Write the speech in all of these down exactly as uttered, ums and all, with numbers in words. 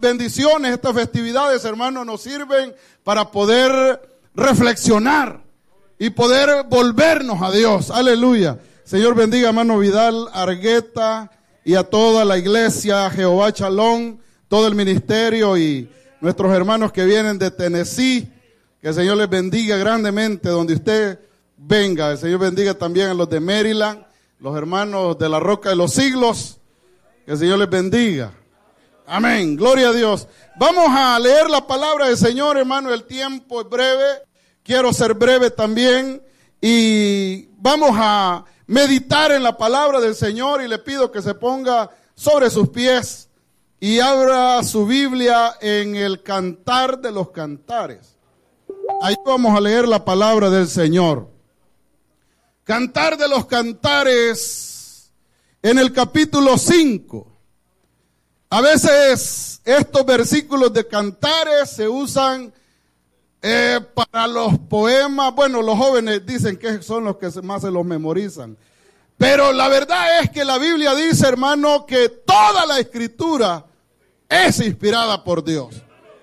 bendiciones, estas festividades, hermanos, nos sirven para poder reflexionar y poder volvernos a Dios. Aleluya. Señor bendiga a hermano Vidal Argueta y a toda la iglesia, Jehová Shalom, todo el ministerio y nuestros hermanos que vienen de Tennessee. Que el Señor les bendiga grandemente donde usted venga. El Señor bendiga también a los de Maryland, los hermanos de la Roca de los Siglos. Que el Señor les bendiga. Amén. Gloria a Dios. Vamos a leer la palabra del Señor, hermano. El tiempo es breve. Quiero ser breve también. Y vamos a meditar en la palabra del Señor. Y le pido que se ponga sobre sus pies y abra su Biblia en el Cantar de los Cantares. Ahí vamos a leer la palabra del Señor. Cantar de los Cantares en el capítulo cinco. A veces estos versículos de Cantares se usan eh, para los poemas. Bueno, los jóvenes dicen que son los que más se los memorizan. Pero la verdad es que la Biblia dice, hermano, que toda la escritura es inspirada por Dios.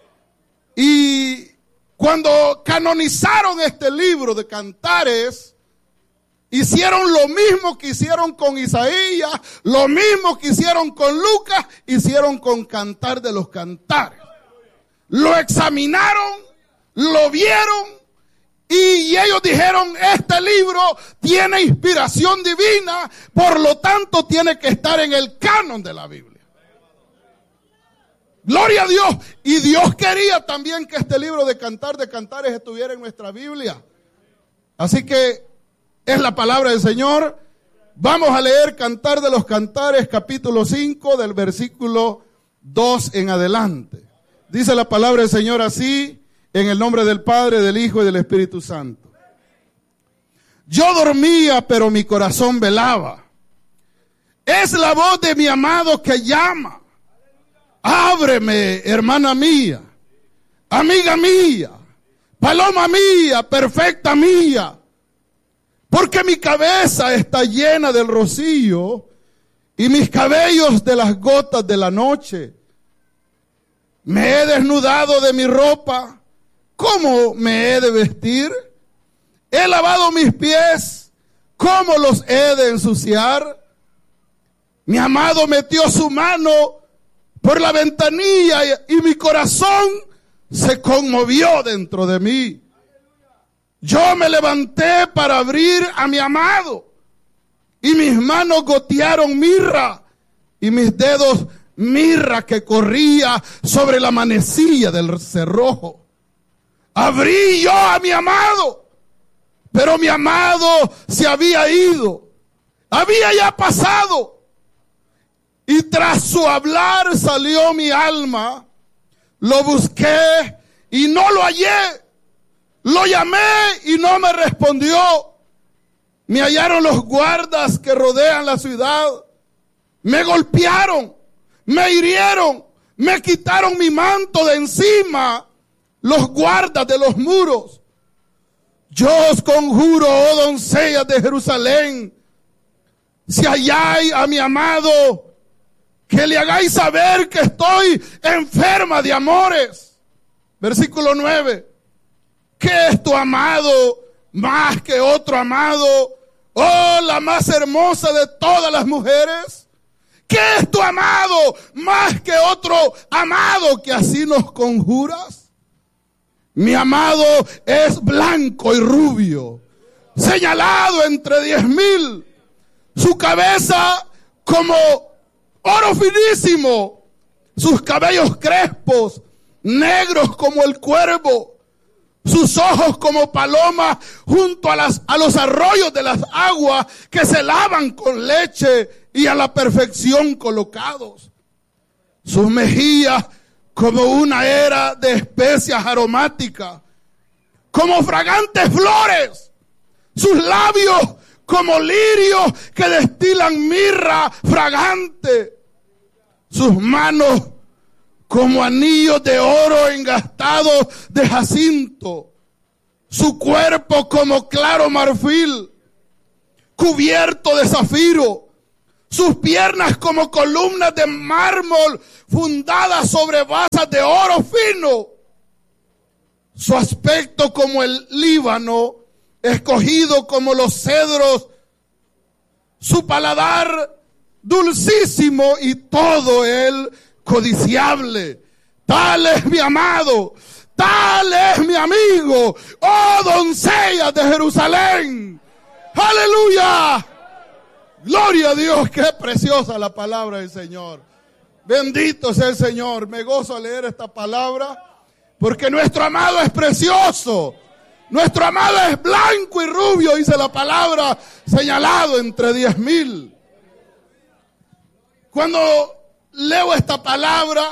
Y cuando canonizaron este libro de Cantares, hicieron lo mismo que hicieron con Isaías, lo mismo que hicieron con Lucas, hicieron con Cantar de los Cantares. Lo examinaron, lo vieron y ellos dijeron, este libro tiene inspiración divina, por lo tanto tiene que estar en el canon de la Biblia. Gloria a Dios. Y Dios quería también que este libro de Cantar de Cantares estuviera en nuestra Biblia. Así que es la palabra del Señor. Vamos a leer Cantar de los Cantares, capítulo cinco, del versículo dos en adelante. Dice la palabra del Señor así, en el nombre del Padre, del Hijo y del Espíritu Santo. Yo dormía, pero mi corazón velaba. Es la voz de mi amado que llama. Ábreme, hermana mía, amiga mía, paloma mía, perfecta mía, porque mi cabeza está llena del rocío y mis cabellos de las gotas de la noche. Me he desnudado de mi ropa, ¿cómo me he de vestir? He lavado mis pies, ¿cómo los he de ensuciar? Mi amado metió su mano por la ventanilla y mi corazón se conmovió dentro de mí. Yo me levanté para abrir a mi amado y mis manos gotearon mirra y mis dedos mirra que corría sobre la manecilla del cerrojo. Abrí yo a mi amado, pero mi amado se había ido, había ya pasado. Y tras su hablar salió mi alma, lo busqué y no lo hallé, lo llamé y no me respondió. Me hallaron los guardas que rodean la ciudad, me golpearon, me hirieron, me quitaron mi manto de encima, los guardas de los muros. Yo os conjuro, oh doncellas de Jerusalén, si halláis a mi amado, que le hagáis saber que estoy enferma de amores. Versículo nueve. ¿Qué es tu amado más que otro amado? Oh, la más hermosa de todas las mujeres. ¿Qué es tu amado más que otro amado que así nos conjuras? Mi amado es blanco y rubio, señalado entre diez mil. Su cabeza como oro finísimo, sus cabellos crespos, negros como el cuervo, sus ojos como palomas junto a, las, a los arroyos de las aguas que se lavan con leche y a la perfección colocados. Sus mejillas como una era de especias aromáticas, como fragantes flores, sus labios como lirios que destilan mirra fragante, sus manos como anillos de oro engastados de jacinto, su cuerpo como claro marfil, cubierto de zafiro, sus piernas como columnas de mármol fundadas sobre basas de oro fino, su aspecto como el Líbano, escogido como los cedros, su paladar dulcísimo y todo él codiciable. Tal es mi amado, tal es mi amigo, oh doncellas de Jerusalén. Aleluya. Gloria a Dios, qué preciosa la palabra del Señor. Bendito sea el Señor. Me gozo al leer esta palabra porque nuestro amado es precioso. Nuestro amado es blanco y rubio, dice la palabra, señalado entre diez mil. Cuando leo esta palabra,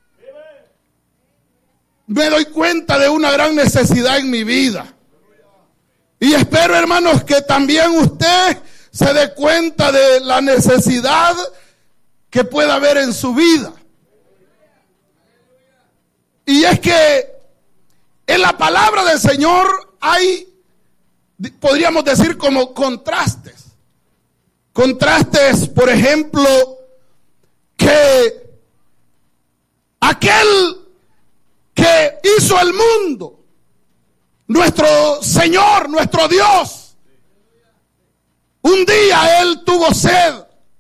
me doy cuenta de una gran necesidad en mi vida. Y espero, hermanos, que también usted se dé cuenta de la necesidad que pueda haber en su vida. Y es que en la palabra del Señor hay, podríamos decir, como contrastes. Contrastes, por ejemplo, que aquel que hizo el mundo, nuestro Señor, nuestro Dios, un día Él tuvo sed.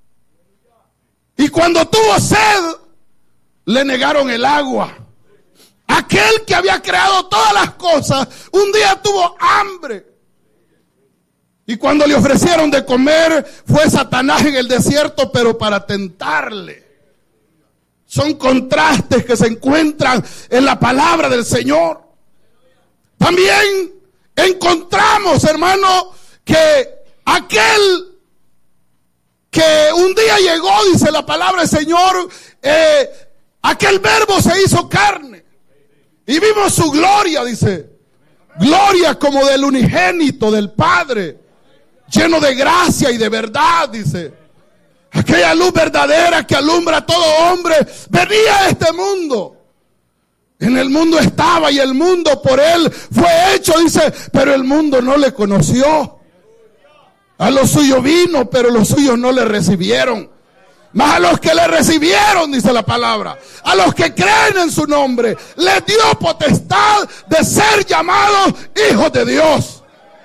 Y cuando tuvo sed, le negaron el agua. Aquel que había creado todas las cosas, un día tuvo hambre. Y cuando le ofrecieron de comer, fue Satanás en el desierto, pero para tentarle. Son contrastes que se encuentran en la palabra del Señor. También encontramos, hermano, que aquel que un día llegó, dice la palabra del Señor, eh, aquel verbo se hizo carne. Y vimos su gloria, dice. Gloria como del unigénito del Padre, lleno de gracia y de verdad, dice. Aquella luz verdadera que alumbra a todo hombre venía a este mundo. En el mundo estaba y el mundo por él fue hecho, dice, pero el mundo no le conoció. A los suyos vino, pero los suyos no le recibieron. Mas a los que le recibieron, dice la palabra, a los que creen en su nombre, les dio potestad de ser llamados hijos de Dios.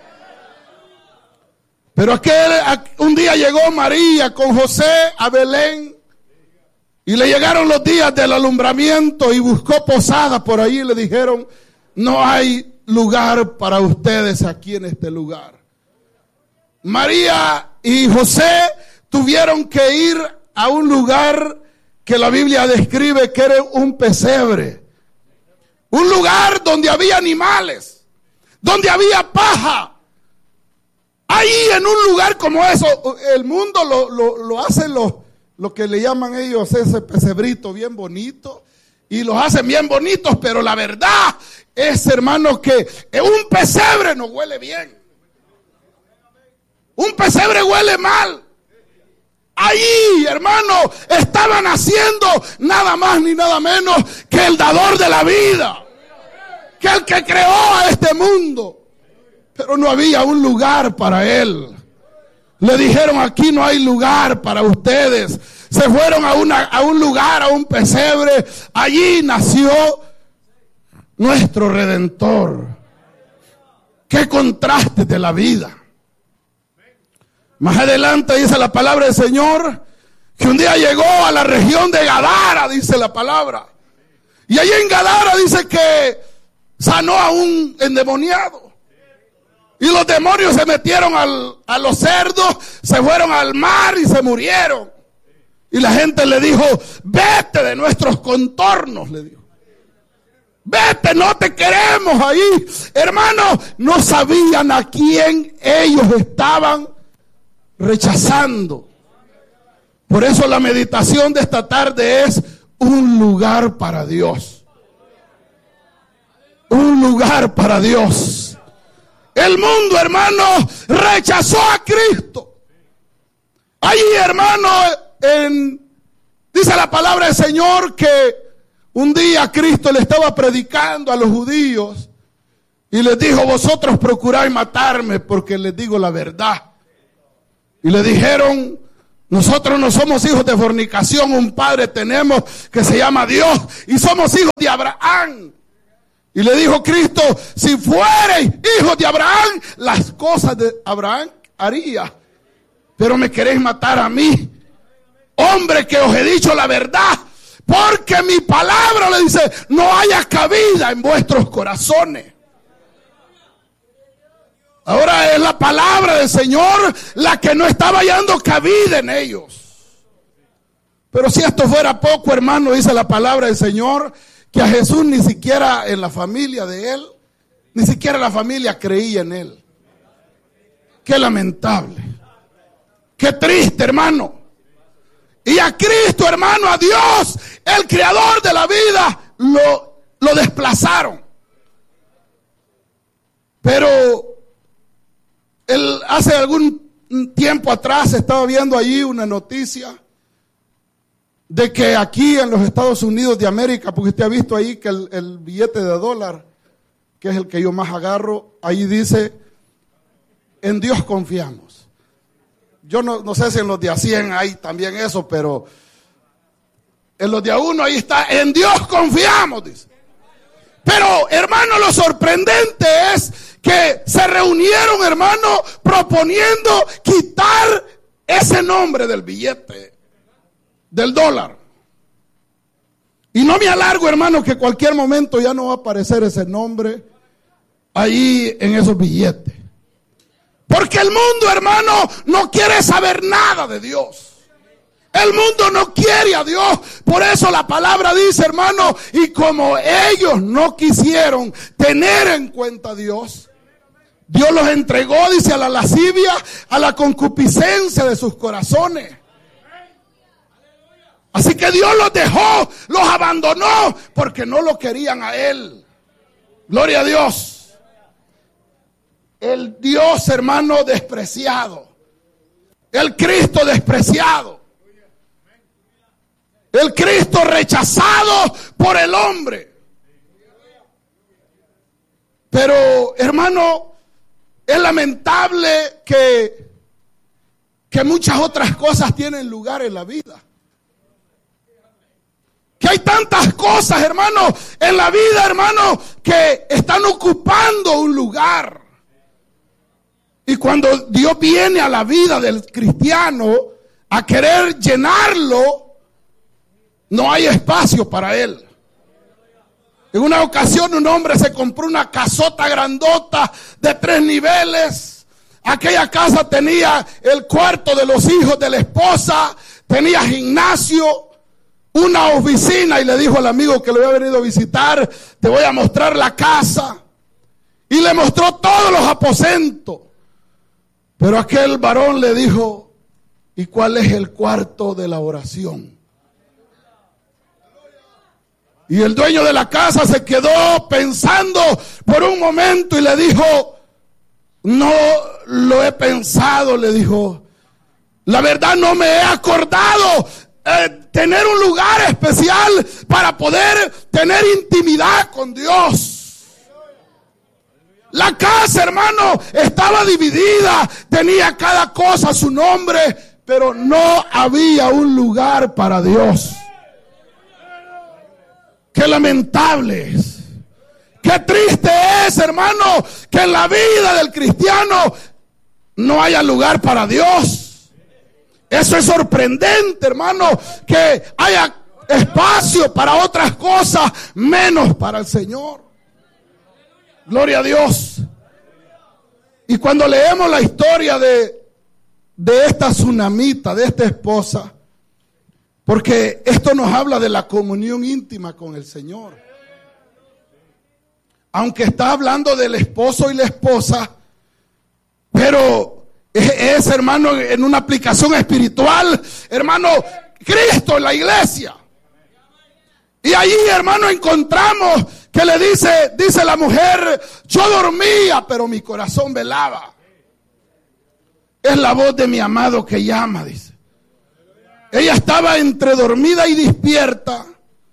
Pero aquel, un día llegó María con José a Belén y le llegaron los días del alumbramiento y buscó posada por ahí y le dijeron, no hay lugar para ustedes aquí en este lugar. María y José tuvieron que ir a un lugar que la Biblia describe que era un pesebre. Un lugar donde había animales, donde había paja. Ahí en un lugar como eso, el mundo lo, lo, lo hacen los, lo que le llaman ellos ese pesebrito bien bonito. Y los hacen bien bonitos, pero la verdad es, hermano, que un pesebre no huele bien. Un pesebre huele mal. Ahí, hermano, estaban haciendo nada más ni nada menos que el dador de la vida, que el que creó a este mundo. Pero no había un lugar para él. Le dijeron, aquí no hay lugar para ustedes. Se fueron a, una, a un lugar, a un pesebre. Allí nació nuestro Redentor. Qué contraste de la vida. Más adelante dice la palabra del Señor que un día llegó a la región de Gadara, dice la palabra. Y allí en Gadara dice que sanó a un endemoniado. Y los demonios se metieron al, a los cerdos, se fueron al mar y se murieron. Y la gente le dijo, vete de nuestros contornos, le dijo. Vete, no te queremos ahí. Hermanos, no sabían a quién ellos estaban rechazando. Por eso la meditación de esta tarde es un lugar para Dios. Un lugar para Dios. El mundo, hermano, rechazó a Cristo. Allí, hermano, en, dice la palabra del Señor que un día Cristo le estaba predicando a los judíos y les dijo, vosotros procuráis matarme porque les digo la verdad. Y le dijeron, Nosotros no somos hijos de fornicación, un padre tenemos que se llama Dios y somos hijos de Abraham. Y le dijo Cristo, si fuereis hijos de Abraham, las cosas de Abraham haría. Pero me queréis matar a mí, hombre que os he dicho la verdad, porque mi palabra, le dice, no haya cabida en vuestros corazones. Ahora es la palabra del Señor la que no estaba hallando cabida en ellos. Pero si esto fuera poco, hermano, dice la palabra del Señor, que a Jesús ni siquiera en la familia de él, ni siquiera la familia creía en él. Qué lamentable. Qué triste, hermano. Y a Cristo, hermano, a Dios, el creador de la vida, lo, lo desplazaron. Pero él, hace algún tiempo atrás estaba viendo allí una noticia de que aquí en los Estados Unidos de América, porque usted ha visto ahí que el, el billete de dólar, que es el que yo más agarro, ahí dice, en Dios confiamos. Yo no, no sé si en los de a cien hay también eso, pero en los de a uno ahí está, en Dios confiamos, dice. Pero, hermano, lo sorprendente es que se reunieron, hermano, proponiendo quitar ese nombre del billete, del dólar. Y no me alargo, hermano, que cualquier momento ya no va a aparecer ese nombre ahí en esos billetes. Porque el mundo, hermano, no quiere saber nada de Dios. El mundo no quiere a Dios. Por eso la palabra dice, hermano, y como ellos no quisieron tener en cuenta a Dios, Dios los entregó, dice, a la lascivia, a la concupiscencia de sus corazones. Así que Dios los dejó, los abandonó, porque no lo querían a Él. Gloria a Dios. El Dios, hermano, despreciado. El Cristo despreciado. El Cristo rechazado por el hombre. Pero, hermano, es lamentable que, que muchas otras cosas tienen lugar en la vida. Que hay tantas cosas, hermano, en la vida, hermano, que están ocupando un lugar. Y cuando Dios viene a la vida del cristiano a querer llenarlo, no hay espacio para él. En una ocasión un hombre se compró una casota grandota de tres niveles. Aquella casa tenía el cuarto de los hijos de la esposa, tenía gimnasio, una oficina, y le dijo al amigo que lo había venido a visitar, te voy a mostrar la casa. Y le mostró todos los aposentos. Pero aquel varón le dijo, ¿y cuál es el cuarto de la oración? Y el dueño de la casa se quedó pensando por un momento y le dijo, no lo he pensado, le dijo. La verdad no me he acordado eh, tener un lugar especial para poder tener intimidad con Dios. La casa, hermano, estaba dividida, tenía cada cosa a su nombre, pero no había un lugar para Dios. Qué lamentable es, qué triste es, hermano, que en la vida del cristiano no haya lugar para Dios. Eso es sorprendente, hermano, que haya espacio para otras cosas, menos para el Señor. Gloria a Dios. Y cuando leemos la historia de, de esta tsunamita, de esta esposa, porque esto nos habla de la comunión íntima con el Señor. Aunque está hablando del esposo y la esposa, pero es, es, hermano, en una aplicación espiritual, hermano, Cristo en la iglesia. Y allí, hermano, encontramos que le dice, dice la mujer, yo dormía, pero mi corazón velaba. Es la voz de mi amado que llama, dice. Ella estaba entre dormida y despierta.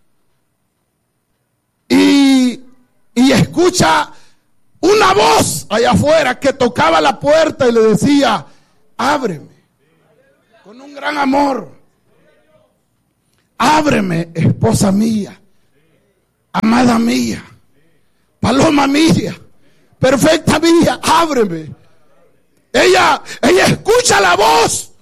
Y, y escucha una voz allá afuera que tocaba la puerta y le decía, ábreme. con un gran amor. Ábreme, esposa mía, amada mía, paloma mía, perfecta mía, ábreme. Ella, ella escucha la voz.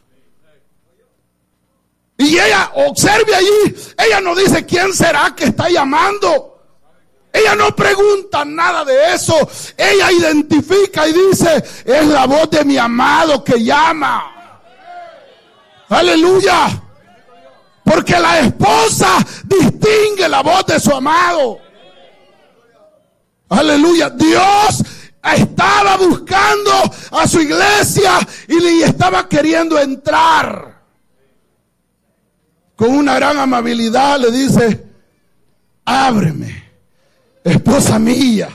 Y ella observe allí. Ella no dice quién será que está llamando. Ella no pregunta nada de eso. Ella identifica y dice: es la voz de mi amado que llama. Aleluya. Porque la esposa distingue la voz de su amado. Aleluya. Dios estaba buscando a su iglesia y le estaba queriendo entrar. Con una gran amabilidad le dice: ábreme, esposa mía,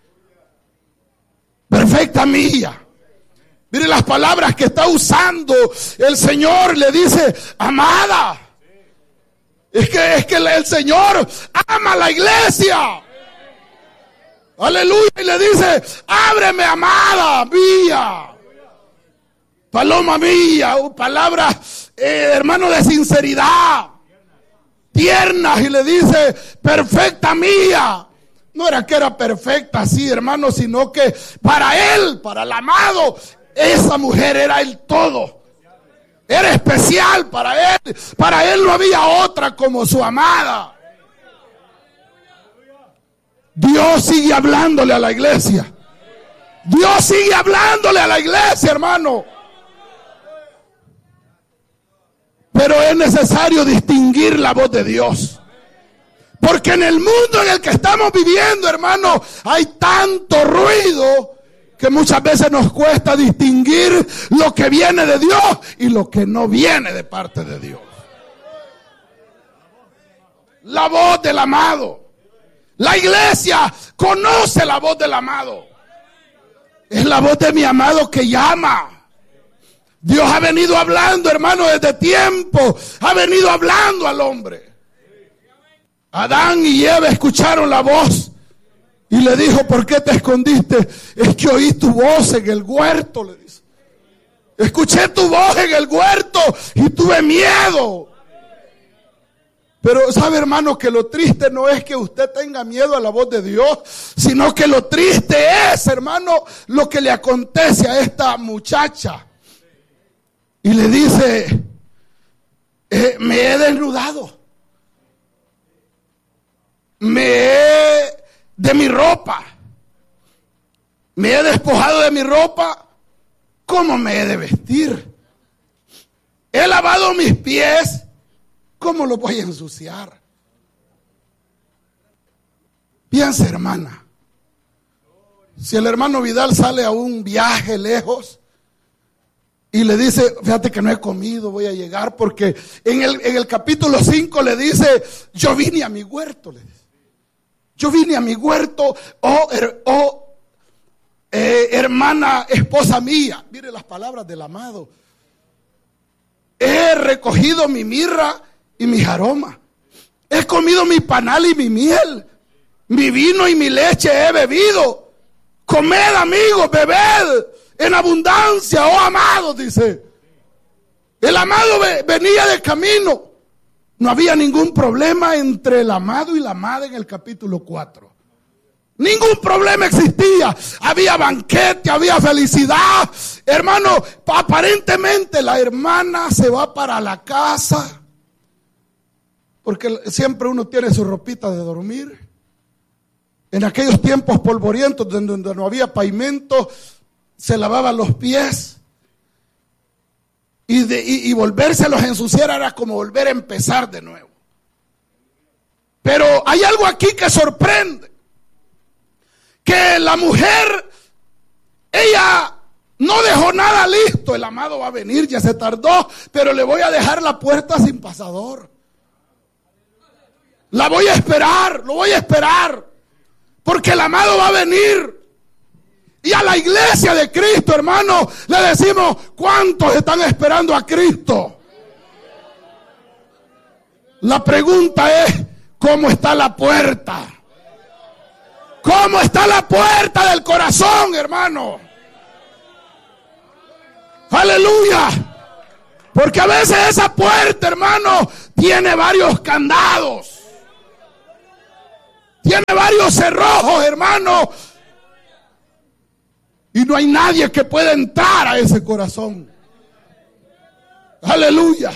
perfecta mía. Mire las palabras que está usando el Señor. Le dice: amada. Es que, es que el Señor ama a la iglesia. Aleluya. Y le dice: ábreme, amada mía, paloma mía. Palabras, eh, hermano, de sinceridad, tiernas. Y le dice: perfecta mía. No era que era perfecta así, hermano, sino que para él, para el amado, esa mujer era el todo. Era especial para él. Para él no había otra como su amada. Dios sigue hablándole a la iglesia. Dios sigue hablándole a la iglesia, hermano. Pero es necesario distinguir la voz de Dios. Porque en el mundo en el que estamos viviendo, hermano, hay tanto ruido que muchas veces nos cuesta distinguir lo que viene de Dios y lo que no viene de parte de Dios. La voz del amado. La iglesia conoce la voz del amado. Es la voz de mi amado que llama. Dios ha venido hablando, hermano, desde tiempo. Ha venido hablando al hombre. Adán y Eva escucharon la voz. Y le dijo: ¿por qué te escondiste? Es que oí tu voz en el huerto, le dice. Escuché tu voz en el huerto y tuve miedo. Pero sabe, hermano, que lo triste no es que usted tenga miedo a la voz de Dios, sino que lo triste es, hermano, lo que le acontece a esta muchacha. Y le dice: eh, me he desnudado. Me he de mi ropa. Me he despojado de mi ropa. ¿Cómo me he de vestir? He lavado mis pies. ¿Cómo los voy a ensuciar? Piensa, hermana. Si el hermano Vidal sale a un viaje lejos y le dice: fíjate que no he comido, voy a llegar, porque en el, en el capítulo cinco le dice: yo vine a mi huerto, le dice. Yo vine a mi huerto, oh, her, oh eh, hermana, esposa mía. Mire las palabras del amado. He recogido mi mirra y mis aromas. He comido mi panal y mi miel. Mi vino y mi leche he bebido. Comed, amigos, bebed en abundancia, oh amados, dice. El amado venía de camino. No había ningún problema entre el amado y la amada en el capítulo cuatro. Ningún problema existía. Había banquete, había felicidad. Hermano, aparentemente la hermana se va para la casa, porque siempre uno tiene su ropita de dormir. En aquellos tiempos polvorientos, donde no había pavimento, se lavaban los pies. Y, de, y, y volvérselos a ensuciar era como volver a empezar de nuevo. Pero hay algo aquí que sorprende. Que la mujer, ella no dejó nada listo. El amado va a venir, ya se tardó, pero le voy a dejar la puerta sin pasador. La voy a esperar, lo voy a esperar. Porque el amado va a venir. Y a la iglesia de Cristo, hermano, le decimos: ¿cuántos están esperando a Cristo? La pregunta es: ¿cómo está la puerta? ¿Cómo está la puerta del corazón, hermano? Aleluya. Porque a veces esa puerta, hermano, tiene varios candados. Tiene varios cerrojos, hermano. Y no hay nadie que pueda entrar a ese corazón. Aleluya.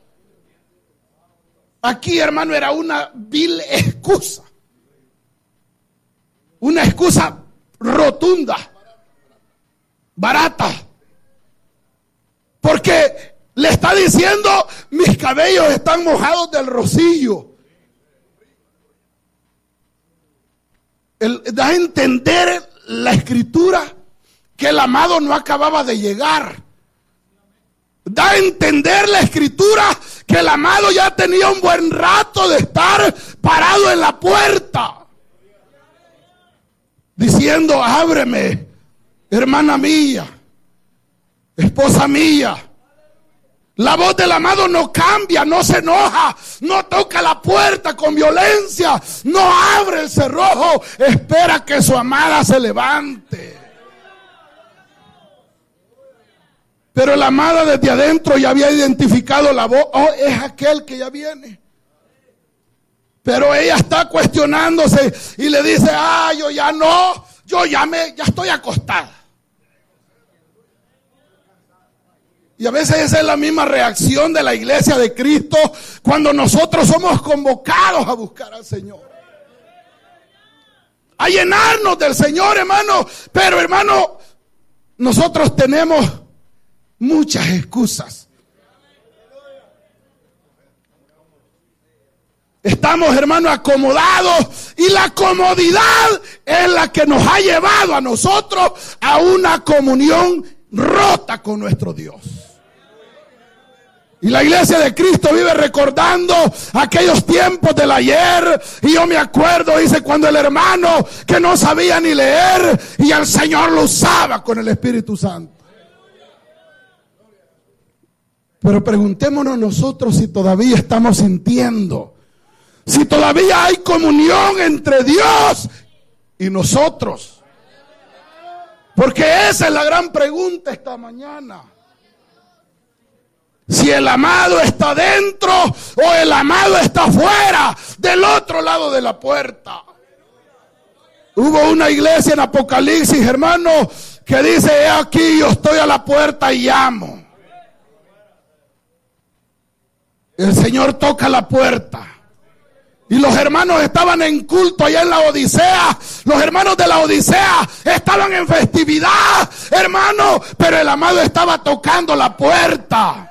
Aquí, hermano, era una vil excusa. Una excusa rotunda, barata. Porque le está diciendo, mis cabellos están mojados del rocío. Él da a entender la escritura que el amado no acababa de llegar. Da a entender la escritura que el amado ya tenía un buen rato de estar parado en la puerta, diciendo, ábreme, hermana mía, esposa mía. La voz del amado no cambia, no se enoja, no toca la puerta con violencia, no abre el cerrojo, espera que su amada se levante. Pero la amada desde adentro ya había identificado la voz, oh, es aquel que ya viene. Pero ella está cuestionándose y le dice, ah, yo ya no, yo ya me, ya estoy acostada. Y a veces esa es la misma reacción de la iglesia de Cristo cuando nosotros somos convocados a buscar al Señor. A llenarnos del Señor, hermano. Pero, hermano, nosotros tenemos muchas excusas. Estamos, hermano, acomodados y la comodidad es la que nos ha llevado a nosotros a una comunión rota con nuestro Dios. Y la iglesia de Cristo vive recordando aquellos tiempos del ayer. Y yo me acuerdo, dice, cuando el hermano que no sabía ni leer y el Señor lo usaba con el Espíritu Santo. Pero preguntémonos nosotros si todavía estamos sintiendo, si todavía hay comunión entre Dios y nosotros. Porque esa es la gran pregunta esta mañana. Si el amado está dentro o el amado está afuera, del otro lado de la puerta. Hubo una iglesia en Apocalipsis, hermano, que dice, he aquí yo estoy a la puerta y llamo. El Señor toca la puerta. Y los hermanos estaban en culto allá en la Odisea. Los hermanos de la Odisea estaban en festividad, hermano, pero el amado estaba tocando la puerta.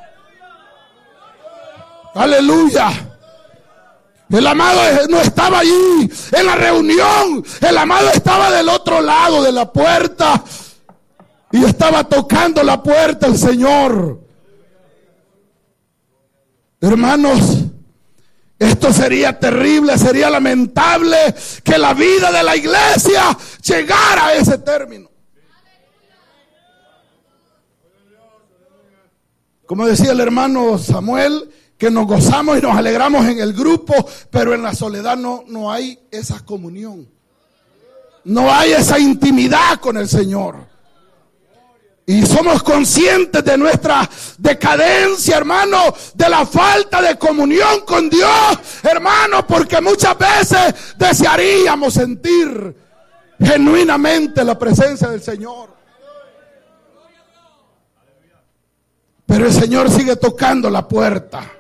Aleluya. El amado no estaba allí en la reunión. El amado estaba del otro lado de la puerta y estaba tocando la puerta el Señor. Hermanos, esto sería terrible, sería lamentable que la vida de la iglesia llegara a ese término. Como decía el hermano Samuel, que nos gozamos y nos alegramos en el grupo, pero en la soledad no, no hay esa comunión. No hay esa intimidad con el Señor. Y somos conscientes de nuestra decadencia, hermano, de la falta de comunión con Dios, hermano, porque muchas veces desearíamos sentir genuinamente la presencia del Señor. Pero el Señor sigue tocando la puerta.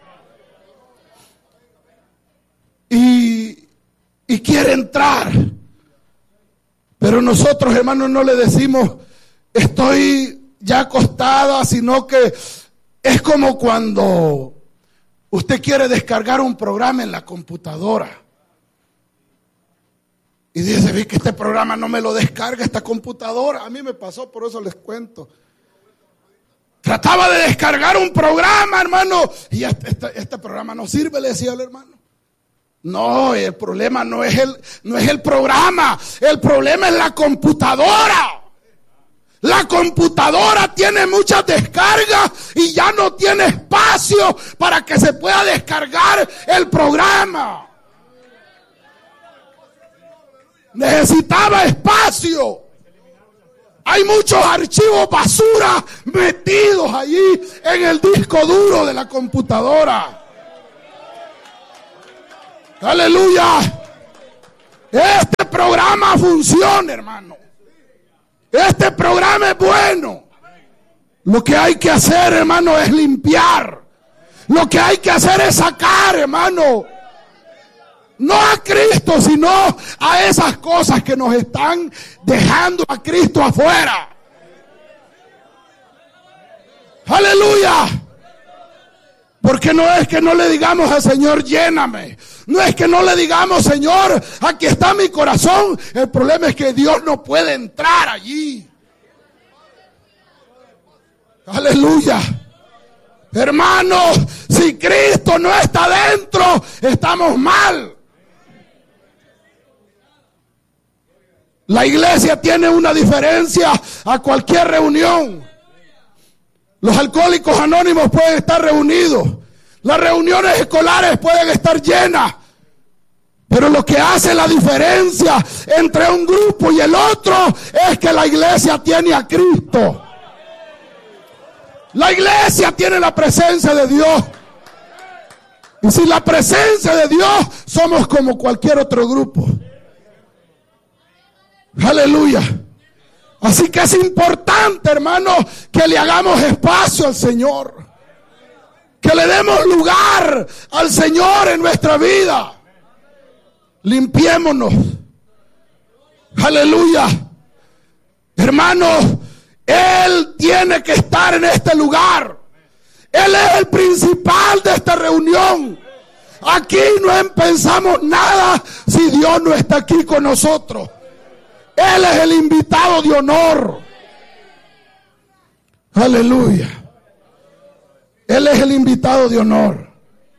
Y, y quiere entrar. Pero nosotros, hermanos, no le decimos, estoy ya acostada, sino que es como cuando usted quiere descargar un programa en la computadora. Y dice, vi que este programa no me lo descarga esta computadora. A mí me pasó, por eso les cuento. Trataba de descargar un programa, hermano, y este, este, este programa no sirve, le decía al hermano. No, el problema no es el, no es el programa, el problema es la computadora. La computadora tiene muchas descargas y ya no tiene espacio para que se pueda descargar el programa. Necesitaba espacio. Hay muchos archivos basura metidos allí en el disco duro de la computadora. Aleluya. Este programa funciona, hermano. Este programa es bueno. Lo que hay que hacer, hermano, es limpiar. Lo que hay que hacer es sacar, hermano, no a Cristo, sino a esas cosas que nos están dejando a Cristo afuera. Aleluya. Porque no es que no le digamos al Señor, lléname. No es que no le digamos, Señor, aquí está mi corazón. El problema es que Dios no puede entrar allí. Aleluya. Hermanos, si Cristo no está dentro, estamos mal. La iglesia tiene una diferencia a cualquier reunión. Los alcohólicos anónimos pueden estar reunidos. Las reuniones escolares pueden estar llenas. Pero lo que hace la diferencia entre un grupo y el otro es que la iglesia tiene a Cristo. La iglesia tiene la presencia de Dios. Y sin la presencia de Dios somos como cualquier otro grupo. Aleluya. Así que es importante, hermano, que le hagamos espacio al Señor. Que le demos lugar al Señor en nuestra vida. Limpiémonos. Aleluya. Hermanos, Él tiene que estar en este lugar. Él es el principal de esta reunión. Aquí no pensamos nada si Dios no está aquí con nosotros. Él es el invitado de honor. Aleluya. Él es el invitado de honor.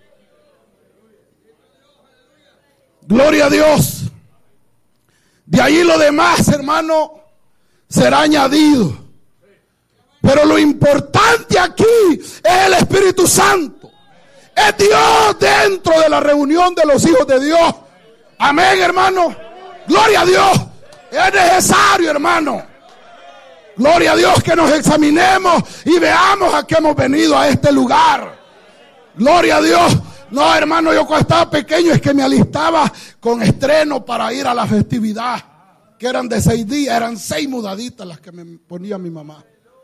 Gloria a Dios. De ahí lo demás, hermano, será añadido. Pero lo importante aquí es el Espíritu Santo. Es Dios dentro de la reunión de los hijos de Dios. Amén, hermano. Gloria a Dios. Es necesario, hermano. Gloria a Dios, que nos examinemos y veamos a qué hemos venido a este lugar. Gloria a Dios. No, hermano, yo cuando estaba pequeño es que me alistaba con estreno para ir a la festividad, que eran de seis días, eran seis mudaditas las que me ponía mi mamá.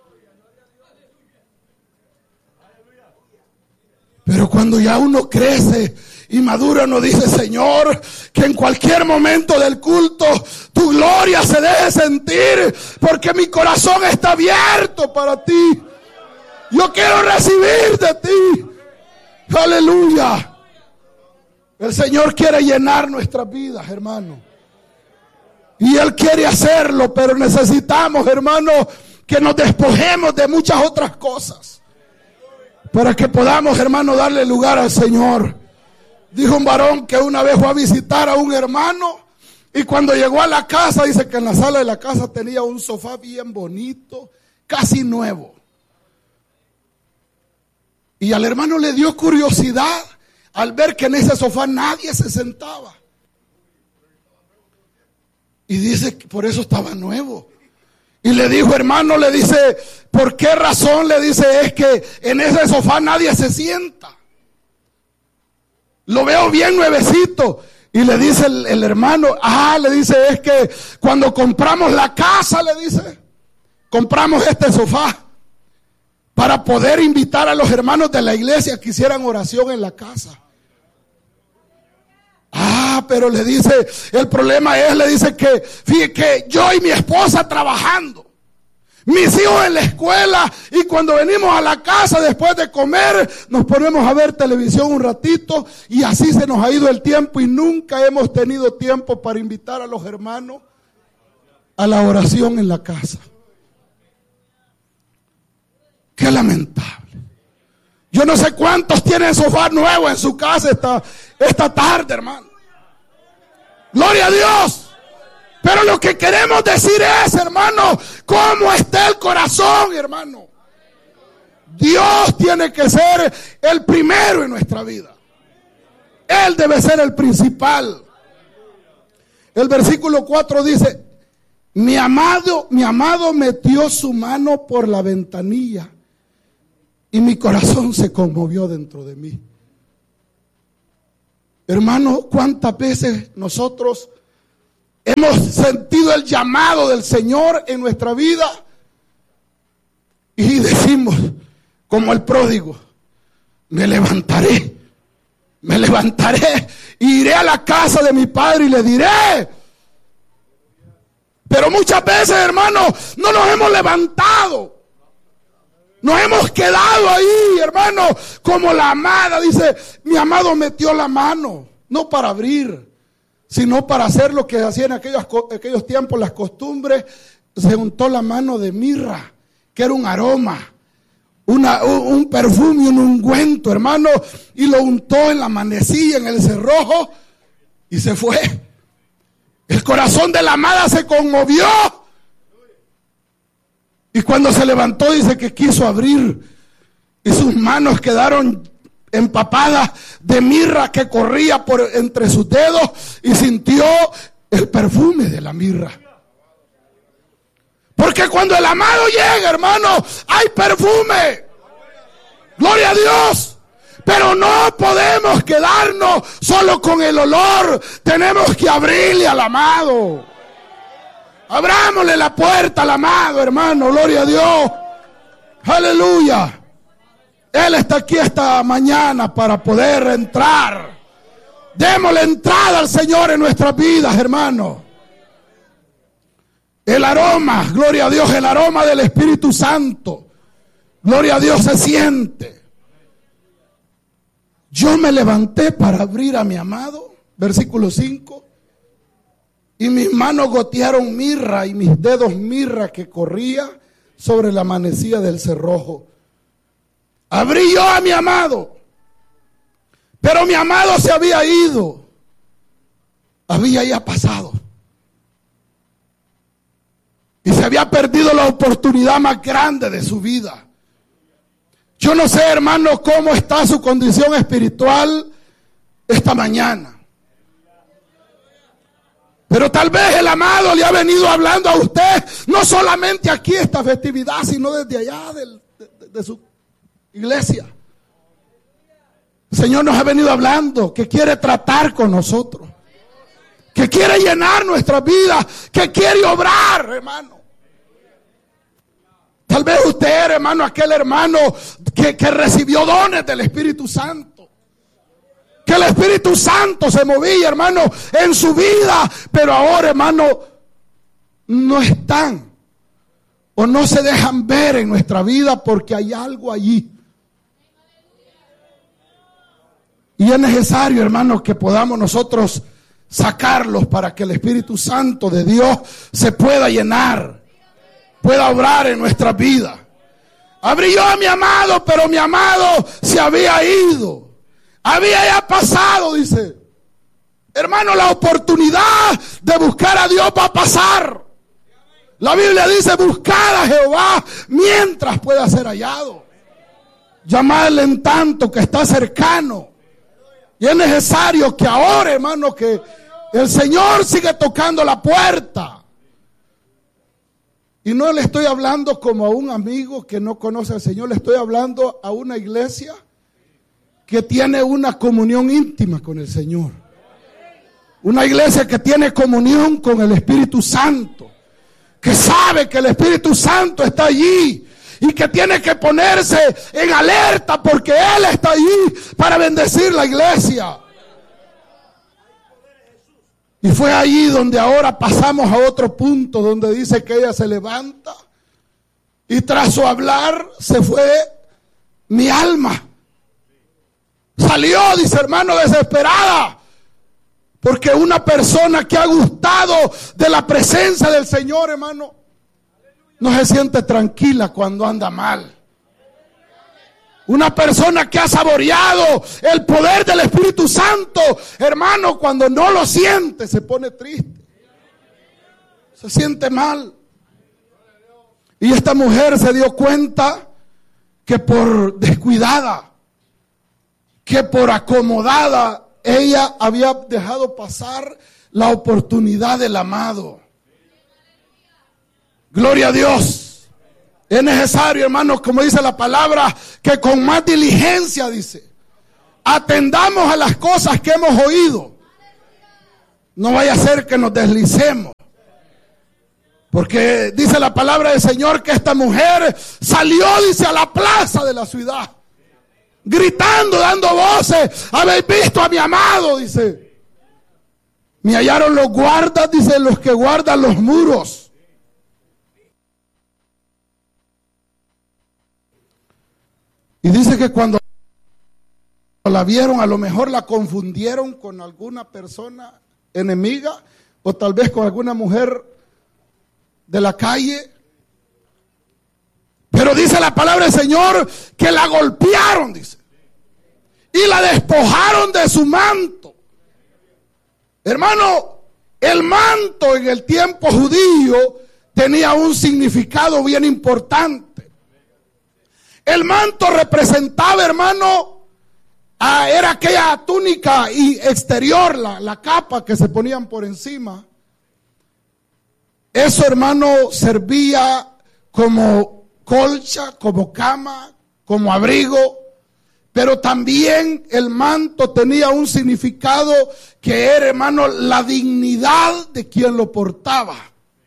Pero cuando ya uno crece y madura, uno dice, Señor, que en cualquier momento del culto tu gloria se deje sentir, porque mi corazón está abierto para ti. Yo quiero recibir de ti. Aleluya. El Señor quiere llenar nuestras vidas, hermano. Y Él quiere hacerlo, pero necesitamos, hermano, que nos despojemos de muchas otras cosas para que podamos, hermano, darle lugar al Señor. Dijo un varón que una vez fue a visitar a un hermano y cuando llegó a la casa, dice que en la sala de la casa tenía un sofá bien bonito, casi nuevo. Y al hermano le dio curiosidad al ver que en ese sofá nadie se sentaba. Y dice que por eso estaba nuevo. Y le dijo, hermano, le dice, ¿por qué razón? Le dice, es que en ese sofá nadie se sienta. Lo veo bien nuevecito. Y le dice el, el hermano, ah, le dice, es que cuando compramos la casa, le dice, compramos este sofá para poder invitar a los hermanos de la iglesia que hicieran oración en la casa. Ah, pero le dice, el problema es, le dice que, fíjate que yo y mi esposa trabajando, mis hijos en la escuela, y cuando venimos a la casa después de comer, nos ponemos a ver televisión un ratito, y así se nos ha ido el tiempo, y nunca hemos tenido tiempo para invitar a los hermanos a la oración en la casa. Qué lamentable. Yo no sé cuántos tienen sofá nuevo en su casa esta, esta tarde, hermano. Gloria a Dios. Pero lo que queremos decir es, hermano, cómo está el corazón, hermano. Dios tiene que ser el primero en nuestra vida. Él debe ser el principal. El versículo cuatro dice, Mi amado, mi amado metió su mano por la ventanilla y mi corazón se conmovió dentro de mí. Hermano, ¿cuántas veces nosotros hemos sentido el llamado del Señor en nuestra vida? Y decimos, como el pródigo, me levantaré, me levantaré, iré a la casa de mi padre y le diré. Pero muchas veces, hermano, no nos hemos levantado. Nos hemos quedado ahí, hermano, como la amada. Dice, mi amado metió la mano, no para abrir, sino para hacer lo que hacían en aquellos, aquellos tiempos las costumbres. Se untó la mano de mirra, que era un aroma, una, un, un perfume, un ungüento, hermano, y lo untó en la manecilla, en el cerrojo, y se fue. El corazón de la amada se conmovió. Y cuando se levantó, dice que quiso abrir, y sus manos quedaron empapadas de mirra que corría por entre sus dedos, y sintió el perfume de la mirra. Porque cuando el amado llega, hermano, hay perfume. Gloria a Dios. Pero no podemos quedarnos solo con el olor. Tenemos que abrirle al amado. Abrámosle la puerta al amado, hermano. Gloria a Dios. Aleluya. Él está aquí esta mañana para poder entrar. Démosle entrada al Señor en nuestras vidas, hermano. El aroma, gloria a Dios, el aroma del Espíritu Santo, gloria a Dios, se siente. Yo me levanté para abrir a mi amado, versículo cinco, y mis manos gotearon mirra y mis dedos mirra que corría sobre la manecilla del cerrojo. Abrí yo a mi amado, pero mi amado se había ido, había ya pasado. Y se había perdido la oportunidad más grande de su vida. Yo no sé, hermano, cómo está su condición espiritual esta mañana. Pero tal vez el amado le ha venido hablando a usted, no solamente aquí esta festividad, sino desde allá del, de, de su iglesia. El Señor nos ha venido hablando que quiere tratar con nosotros, que quiere llenar nuestras vidas, que quiere obrar, hermano. Tal vez usted era, hermano, aquel hermano que, que recibió dones del Espíritu Santo. Que el Espíritu Santo se movía, hermano, en su vida. Pero ahora, hermano, no están o no se dejan ver en nuestra vida porque hay algo allí. Y es necesario, hermano, que podamos nosotros sacarlos para que el Espíritu Santo de Dios se pueda llenar, pueda obrar en nuestra vida. Abrí yo a mi amado, pero mi amado se había ido. Había ya pasado, dice. Hermano, la oportunidad de buscar a Dios va a pasar. La Biblia dice, buscar a Jehová mientras pueda ser hallado. Llamarle en tanto que está cercano. Y es necesario que ahora, hermano, que el Señor siga tocando la puerta. Y no le estoy hablando como a un amigo que no conoce al Señor, le estoy hablando a una iglesia que tiene una comunión íntima con el Señor. Una iglesia que tiene comunión con el Espíritu Santo, que sabe que el Espíritu Santo está allí y que tiene que ponerse en alerta porque Él está allí para bendecir la iglesia. Y fue allí donde ahora pasamos a otro punto, donde dice que ella se levanta y tras su hablar se fue mi alma. Salió, dice hermano, desesperada, porque una persona que ha gustado de la presencia del Señor, hermano, no se siente tranquila cuando anda mal. Una persona que ha saboreado el poder del Espíritu Santo, hermano, cuando no lo siente, se pone triste. Se siente mal. Y esta mujer se dio cuenta que por descuidada, que por acomodada, ella había dejado pasar la oportunidad del amado. Gloria a Dios. Es necesario, hermanos, como dice la palabra, que con más diligencia, dice, atendamos a las cosas que hemos oído. No vaya a ser que nos deslicemos. Porque dice la palabra del Señor que esta mujer salió, dice, a la plaza de la ciudad, gritando, dando voces: habéis visto a mi amado, dice. Me hallaron los guardas, dice, los que guardan los muros. Y dice que cuando la vieron, a lo mejor la confundieron con alguna persona enemiga, o tal vez con alguna mujer de la calle. Pero dice la palabra del Señor que la golpearon, dice, y la despojaron de su manto. Hermano, el manto en el tiempo judío tenía un significado bien importante. El manto representaba, hermano, a, era aquella túnica y exterior, la, la capa que se ponían por encima. Eso, hermano, servía como colcha, como cama, como abrigo. Pero también el manto tenía un significado que era, hermano, la dignidad de quien lo portaba.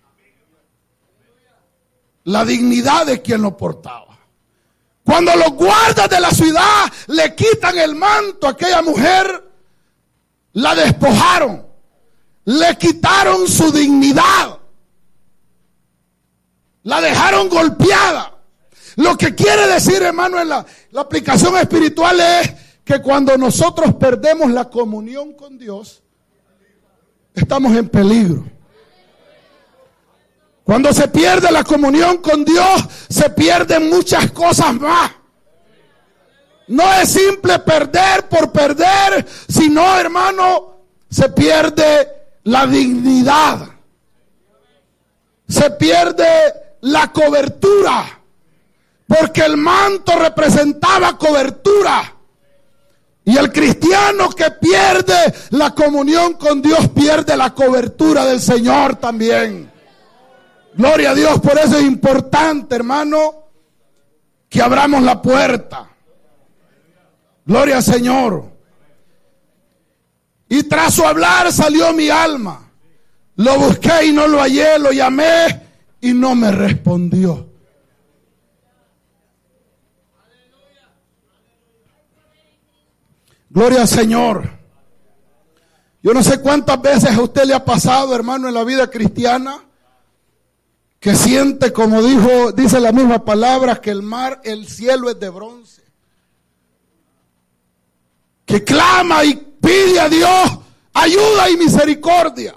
La dignidad de quien lo portaba. Cuando los guardas de la ciudad le quitan el manto a aquella mujer, la despojaron, le quitaron su dignidad, la dejaron golpeada. Lo que quiere decir, hermano, en la, la aplicación espiritual es que cuando nosotros perdemos la comunión con Dios, estamos en peligro. Cuando se pierde la comunión con Dios, se pierden muchas cosas más. No es simple perder por perder, sino, hermano, se pierde la dignidad. Se pierde la cobertura. Porque el manto representaba cobertura. Y el cristiano que pierde la comunión con Dios pierde la cobertura del Señor también. Gloria a Dios. Por eso es importante, hermano, que abramos la puerta. Gloria al Señor. Y tras su hablar salió mi alma. Lo busqué y no lo hallé, lo llamé y no me respondió. Gloria al Señor. Yo no sé cuántas veces a usted le ha pasado, hermano, en la vida cristiana, que siente, como dijo, dice la misma palabra, que el mar, el cielo es de bronce. Que clama y pide a Dios ayuda y misericordia.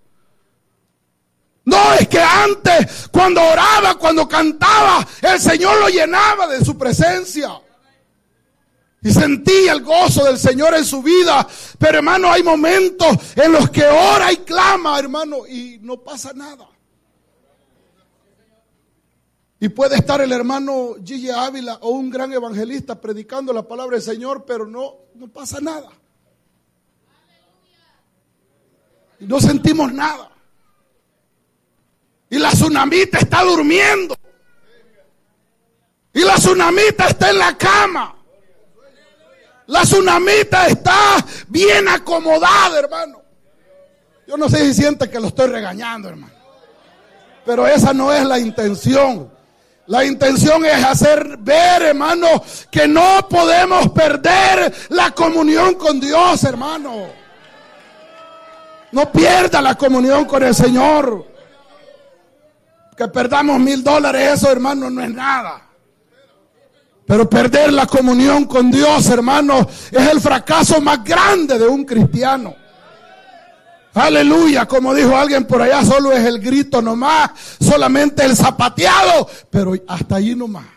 No, es que antes, cuando oraba, cuando cantaba, el Señor lo llenaba de su presencia. Y sentía el gozo del Señor en su vida. Pero, hermano, hay momentos en los que ora y clama, hermano, y no pasa nada. Y puede estar el hermano Gigi Ávila o un gran evangelista predicando la palabra del Señor, pero no, no pasa nada. Y no sentimos nada. Y la tsunamita está durmiendo. Y la tsunamita está en la cama. La tsunamita está bien acomodada, hermano. Yo no sé si siente que lo estoy regañando, hermano. Pero esa no es la intención. La intención es hacer ver, hermano, que no podemos perder la comunión con Dios, hermano. No pierda la comunión con el Señor. Que perdamos mil dólares, eso, hermano, no es nada. Pero perder la comunión con Dios, hermano, es el fracaso más grande de un cristiano. Aleluya, como dijo alguien por allá, solo es el grito nomás, solamente el zapateado, pero hasta allí nomás.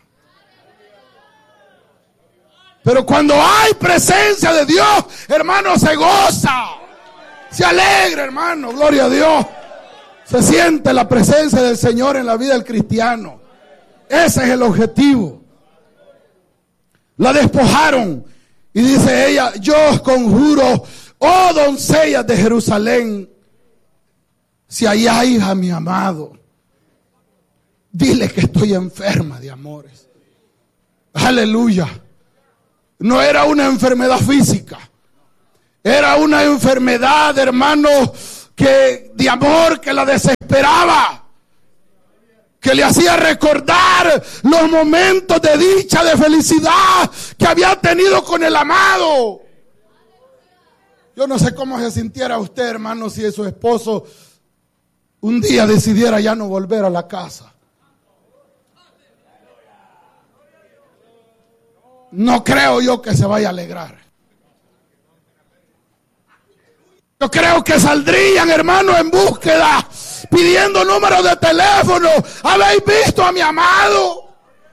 Pero cuando hay presencia de Dios, hermano, se goza, se alegra, hermano, gloria a Dios. Se siente la presencia del Señor en la vida del cristiano. Ese es el objetivo. La despojaron y dice ella: yo os conjuro, oh doncellas de Jerusalén, si halláis a mi amado, Dile que estoy enferma de amores. Aleluya. No era una enfermedad física. Era una enfermedad, hermano, que de amor, que la desesperaba, que le hacía recordar los momentos de dicha, de felicidad que había tenido con el amado. Yo no sé cómo se sintiera usted, hermano, si su esposo un día decidiera ya no volver a la casa. No creo yo que se vaya a alegrar. Yo creo que saldrían, hermano, en búsqueda, pidiendo números de teléfono. ¿Habéis visto a mi amado?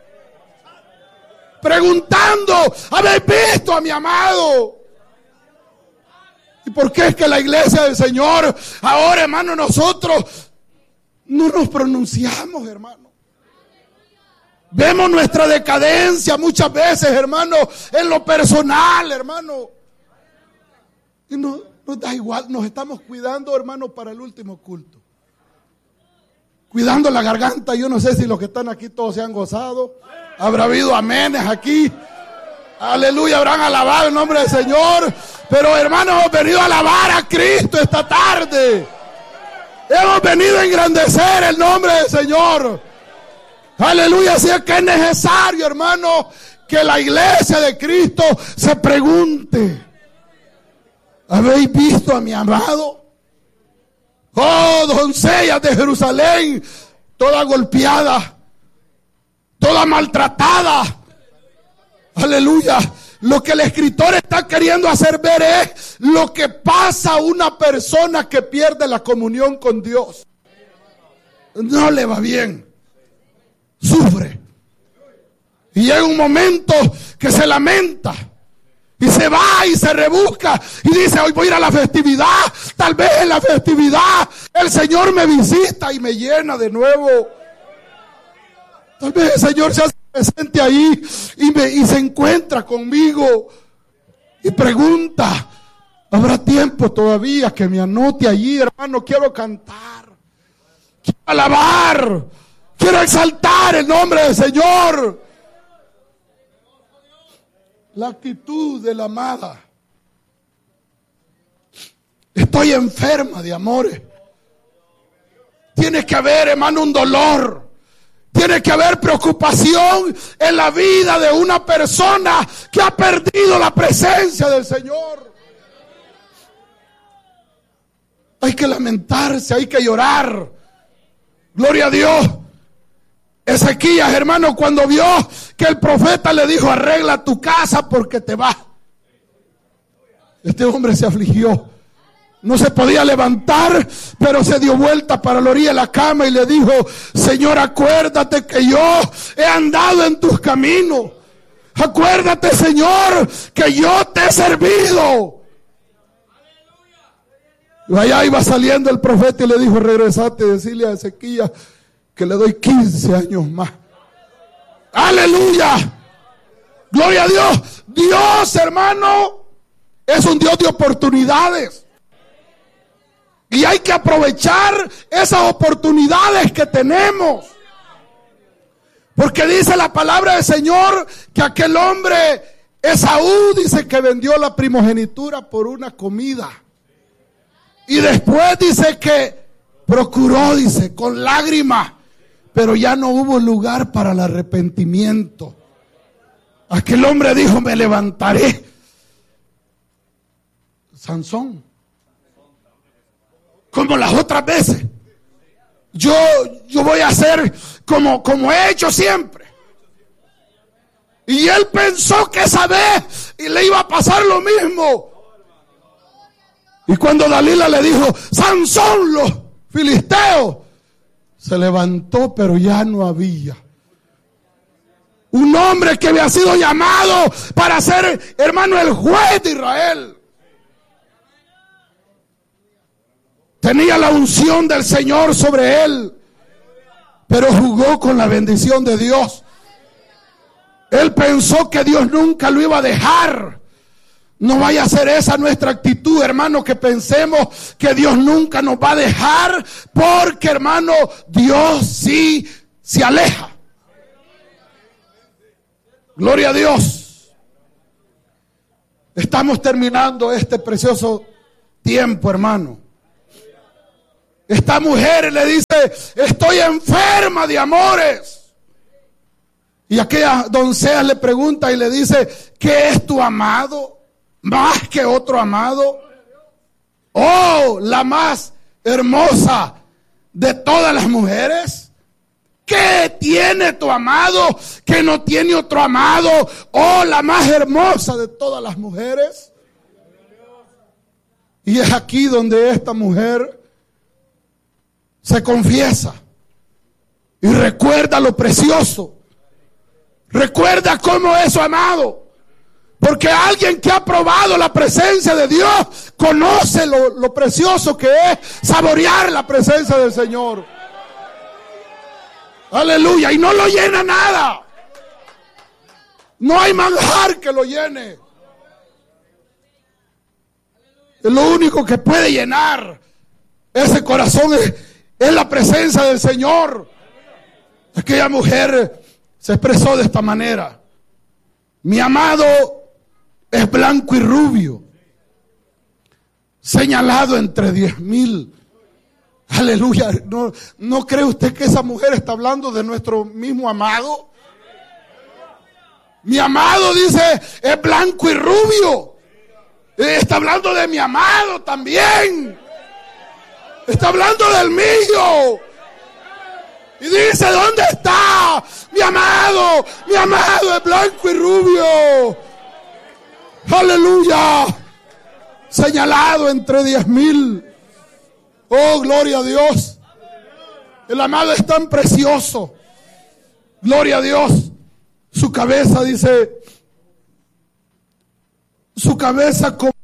Preguntando, ¿habéis visto a mi amado? ¿Y por qué es que la iglesia del Señor ahora, hermano, nosotros no nos pronunciamos, hermano? Vemos nuestra decadencia muchas veces, hermano, en lo personal, hermano. Y no, nos da igual, nos estamos cuidando, hermano, para el último culto. Cuidando la garganta. Yo no sé si los que están aquí todos se han gozado. Habrá habido amenes aquí. Aleluya, habrán alabado el nombre del Señor. Pero, hermano, hemos venido a alabar a Cristo esta tarde. Hemos venido a engrandecer el nombre del Señor. Aleluya, así es que es necesario, hermano, que la iglesia de Cristo se pregunte: ¿habéis visto a mi amado? Oh, doncellas de Jerusalén, toda golpeada, toda maltratada. Aleluya. Lo que el escritor está queriendo hacer ver es lo que pasa a una persona que pierde la comunión con Dios. No le va bien. Sufre. Y llega un momento que se lamenta. Y se va y se rebusca. Y dice: hoy voy a ir a la festividad. Tal vez en la festividad el Señor me visita y me llena de nuevo. Tal vez el Señor se hace presente ahí y, me, y se encuentra conmigo. Y pregunta: ¿habrá tiempo todavía que me anote allí, hermano? Quiero cantar. Quiero alabar. Quiero exaltar el nombre del Señor. La actitud de la amada. Estoy enferma de amores. Tiene que haber, hermano, un dolor. Tiene que haber preocupación en la vida de una persona que ha perdido la presencia del Señor. Hay que lamentarse, hay que llorar. Gloria a Dios. Ezequías, hermano, cuando vio que el profeta le dijo: arregla tu casa porque te vas, este hombre se afligió. No se podía levantar, pero se dio vuelta para la orilla de la cama y le dijo: Señor, acuérdate que yo he andado en tus caminos. Acuérdate, Señor, que yo te he servido. Y allá iba saliendo el profeta y le dijo: regresate, decirle a Ezequías que le doy quince años más. Aleluya. Gloria a Dios. Dios, hermano, es un Dios de oportunidades. Y hay que aprovechar esas oportunidades que tenemos. Porque dice la palabra del Señor que aquel hombre, Esaú, dice que vendió la primogenitura por una comida. Y después dice que procuró, dice, con lágrimas. Pero ya no hubo lugar para el arrepentimiento. Aquel hombre dijo: me levantaré. Sansón. Como las otras veces. Yo, yo voy a hacer como, como he hecho siempre. Y él pensó que esa vez y le iba a pasar lo mismo. Y cuando Dalila le dijo: Sansón, los filisteos, se levantó, pero ya no había. Un hombre que había sido llamado para ser, hermano, el juez de Israel. Tenía la unción del Señor sobre él, pero jugó con la bendición de Dios. Él pensó que Dios nunca lo iba a dejar. No vaya a ser esa nuestra actitud, hermano, que pensemos que Dios nunca nos va a dejar, porque, hermano, Dios sí se aleja. Gloria a Dios. Estamos terminando este precioso tiempo, hermano. Esta mujer le dice: estoy enferma de amores. Y aquella doncella le pregunta y le dice: ¿qué es tu amado? ¿Más que otro amado? Oh, la más hermosa de todas las mujeres. ¿Qué tiene tu amado que no tiene otro amado? Oh, la más hermosa de todas las mujeres. Y es aquí donde esta mujer se confiesa y recuerda lo precioso. Recuerda cómo es su amado. Porque alguien que ha probado la presencia de Dios conoce lo, lo precioso que es saborear la presencia del Señor. Aleluya. Y no lo llena nada. No hay manjar que lo llene. Lo único que puede llenar ese corazón es, es la presencia del Señor. Aquella mujer se expresó de esta manera: mi amado es blanco y rubio, señalado entre diez mil. Aleluya. ¿No, ¿No cree usted que esa mujer está hablando de nuestro mismo amado? Mi amado, dice, es blanco y rubio. Está hablando de mi amado también. Está hablando del mío. Y dice: ¿dónde está mi amado? Mi amado es blanco y rubio. Aleluya. Señalado entre diez mil. Oh, gloria a Dios. El amado es tan precioso. Gloria a Dios. Su cabeza, dice, su cabeza como